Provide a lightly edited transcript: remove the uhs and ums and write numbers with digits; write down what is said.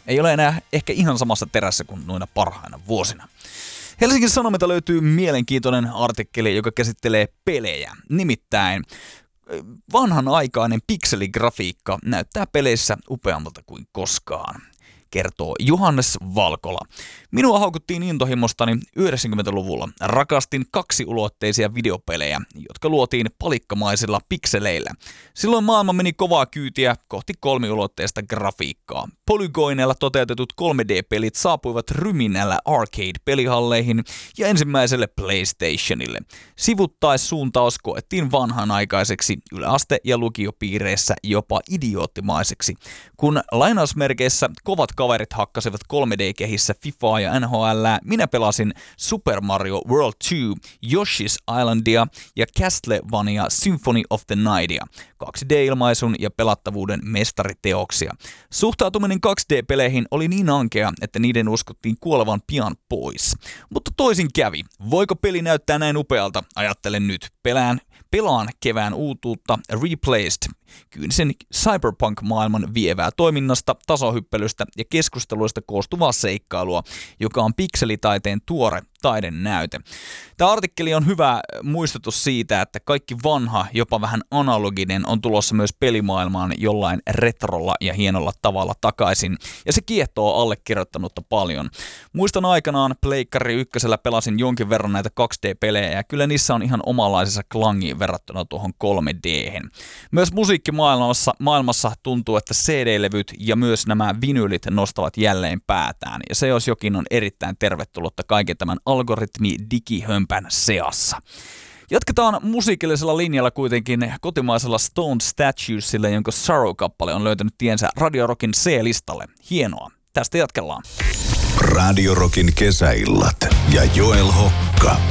ei ole enää ehkä ihan samassa terässä kuin noina parhaina vuosina. Helsingin Sanomilta löytyy mielenkiintoinen artikkeli, joka käsittelee pelejä. Nimittäin vanhanaikainen pikseligrafiikka näyttää peleissä upeammalta kuin koskaan, kertoo Johannes Valkola. Minua haukuttiin intohimostani 90-luvulla. Rakastin kaksiulotteisia videopelejä, jotka luotiin palikkamaisilla pikseleillä. Silloin maailma meni kovaa kyytiä kohti kolmiulotteista grafiikkaa. Polygoineilla toteutetut 3D-pelit saapuivat ryminällä arcade-pelihalleihin ja ensimmäiselle PlayStationille. Sivuttaissuuntaus koettiin vanhanaikaiseksi, yläaste- ja lukiopiireissä jopa idioottimaiseksi. Kun lainausmerkeissä kovat kaverit hakkasivat 3D-kehissä FIFAa ja NHL:ää, minä pelasin Super Mario World 2, Yoshi's Islandia ja Castlevania Symphony of the Nightia, 2D-ilmaisun ja pelattavuuden mestariteoksia. Suhtautuminen 2D-peleihin oli niin ankea, että niiden uskottiin kuolevan pian pois. Mutta toisin kävi. Voiko peli näyttää näin upealta? Ajattelen nyt. Pelaan kevään uutuutta Replaced, kyynisen cyberpunk-maailman vievää toiminnasta, tasohyppelystä ja keskusteluista koostuvaa seikkailua, joka on pikselitaiteen tuore taidenäyte. Tämä artikkeli on hyvä muistutus siitä, että kaikki vanha, jopa vähän analoginen on tulossa myös pelimaailmaan jollain retrolla ja hienolla tavalla takaisin, ja se kiehtoo allekirjoittanutta paljon. Muistan aikanaan Pleikkari 1:llä pelasin jonkin verran näitä 2D-pelejä, ja kyllä niissä on ihan omanlaisensa klangiin verrattuna tuohon 3D:hen. Myös musiikkimaailmassa tuntuu, että CD-levyt ja myös nämä vinylit nostavat jälleen päätään, ja se jos jokin on erittäin tervetullutta kaiken tämän algoritmi-digihömpän seassa. Jatketaan musiikillisella linjalla kuitenkin kotimaisella Stone Statuesilla, jonka Sorrow-kappale on löytänyt tiensä Radio Rockin C-listalle. Hienoa. Tästä jatkellaan. Radio Rockin kesäillat ja Joel Hokka.